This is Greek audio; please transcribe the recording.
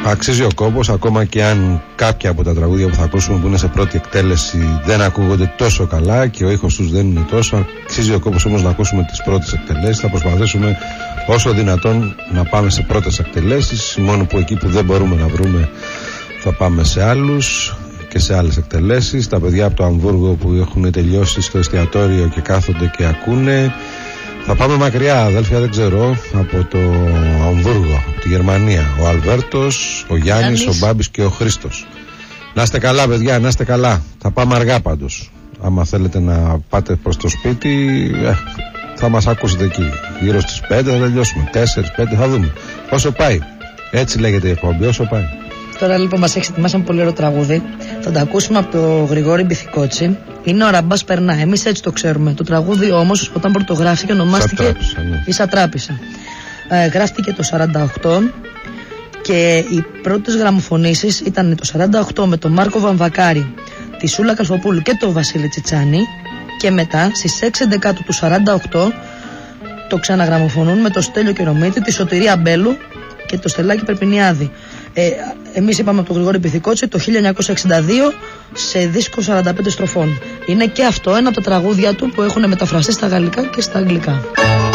Αξίζει ο κόπος, ακόμα και αν κάποια από τα τραγούδια που θα ακούσουμε που είναι σε πρώτη εκτέλεση δεν ακούγονται τόσο καλά και ο ήχος τους δεν είναι τόσο. Αξίζει ο κόπος όμως να ακούσουμε τις πρώτες εκτελέσεις. Θα προσπαθήσουμε όσο δυνατόν να πάμε σε πρώτες εκτελέσεις. Μόνο που εκεί που δεν μπορούμε να βρούμε θα πάμε σε άλλους και σε άλλες εκτελέσεις. Τα παιδιά από το Αμβούργο που έχουν τελειώσει στο εστιατόριο και κάθονται και ακούνε. Θα πάμε μακριά, αδέλφια, δεν ξέρω, από το Αμβούργο, από τη Γερμανία. Ο Αλβέρτος, ο Γιάννης, ο Μπάμπης και ο Χρήστος. Να είστε καλά, παιδιά, να είστε καλά. Θα πάμε αργά πάντως. Άμα θέλετε να πάτε προς το σπίτι, θα μας ακούσετε εκεί. Γύρω στις 5 θα τελειώσουμε. 4-5 θα δούμε. Όσο πάει. Έτσι λέγεται η εκπομπή, όσο πάει. Τώρα λοιπόν μας έχει ετοιμάσει ένα πολύ ωραίο τραγούδι. Θα το ακούσουμε από το Γρηγόρη Μπιθικότσι. Είναι ο Ραμπάς Περνά. Εμείς έτσι το ξέρουμε. Το τραγούδι όμως όταν πρωτογράφηκε ονομάστηκε η Σατράπισσα. Γράφτηκε το 48 και οι πρώτες γραμμοφωνήσεις ήταν το 48 με τον Μάρκο Βαμβακάρη, τη Σούλα Καλφοπούλου και τον Βασίλη Τσιτσάνη. Και μετά στις 6 του 48 το ξαναγραμμοφωνούν με το Στέλιο Κερομίτη, τη Σωτηρία Μπέλου και το Στελάκη Περπινιάδη. Εμείς είπαμε από τον Γρηγόρη Μπιθικότσι το 1962 σε δίσκο 45 στροφών. Είναι και αυτό ένα από τα τραγούδια του που έχουν μεταφραστεί στα γαλλικά και στα αγγλικά.